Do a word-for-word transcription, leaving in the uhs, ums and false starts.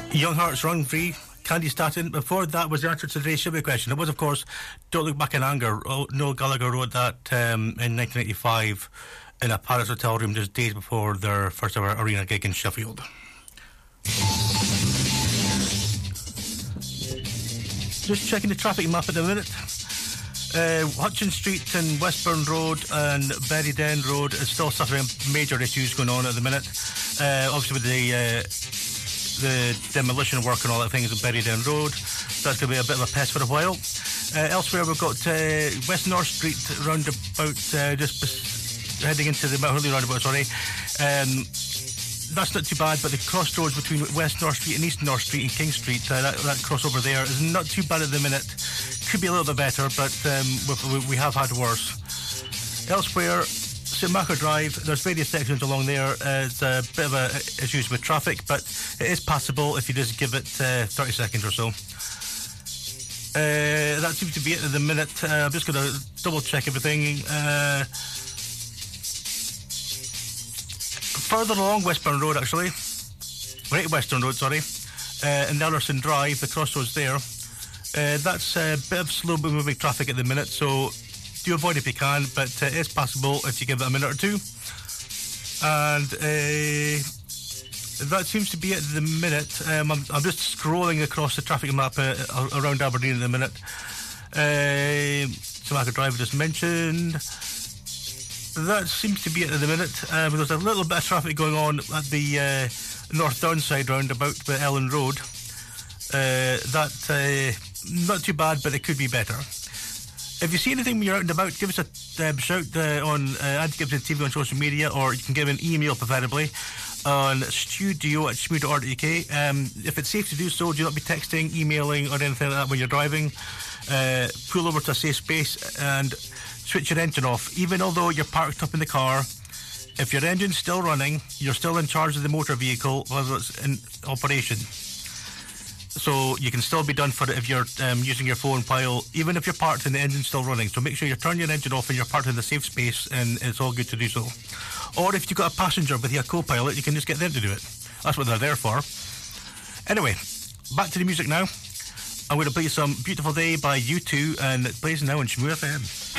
Young Hearts Run Free, Candy Staton. Before that was the answer to today's trivia question. It was, of course, Don't Look Back in Anger. Oh, Noel Gallagher wrote that um, in nineteen eighty-five in a Paris hotel room just days before their first ever arena gig in Sheffield. Just checking the traffic map at the minute. Uh, Hutchins Street and Westbourne Road and Berryden Road is still suffering major issues going on at the minute. Uh, obviously with the uh, the demolition work and all that things at Berryden Road, so that's going to be a bit of a pest for a while. Uh, elsewhere we've got uh, West North Street roundabout, uh, just bes- heading into the Mount Hurley roundabout, sorry. Um, that's not too bad, but the crossroads between West North Street and East North Street and King Street, uh, that, that crossover there is not too bad at the minute. Could be a little bit better, but um, we, we have had worse. Elsewhere, St Macher Drive, there's various sections along there. Uh, it's a bit of a, issues with traffic, but it is passable if you just give it uh, thirty seconds or so. Uh, that seems to be it at the minute. Uh, I'm just going to double check everything. Uh, further along Westbourne Road, actually, Great Western Road, sorry, uh, and Nelson Drive, the crossroads there. Uh, that's a bit of slow moving traffic at the minute, so do avoid if you can, but uh, it's possible if you give it a minute or two. And uh, that seems to be it at the minute. Um, I'm, I'm just scrolling across the traffic map uh, around Aberdeen at the minute. Uh, St Macher Drive I just mentioned. That seems to be it at the minute. Uh, there's a little bit of traffic going on at the uh, North Downside roundabout by Ellen Road. Uh, that uh, not too bad, but it could be better. If you see anything when you're out and about, give us a um, shout uh, on uh, Andy Gibson T V on social media, or you can give an email preferably on studio at shmoo dot org dot uk. Um, if it's safe to do so, do not be texting, emailing or anything like that when you're driving. Uh, pull over to a safe space and switch your engine off. Even although you're parked up in the car, if your engine's still running, you're still in charge of the motor vehicle while it's in operation. So you can still be done for it if you're um, using your phone while, even if you're parked and the engine's still running. So make sure you turn your engine off and you're parked in the safe space, and it's all good to do so. Or if you've got a passenger with you, a co-pilot, you can just get them to do it. That's what they're there for. Anyway, back to the music now. I'm going to play some Beautiful Day by U two, and it plays now on Shmoo F M.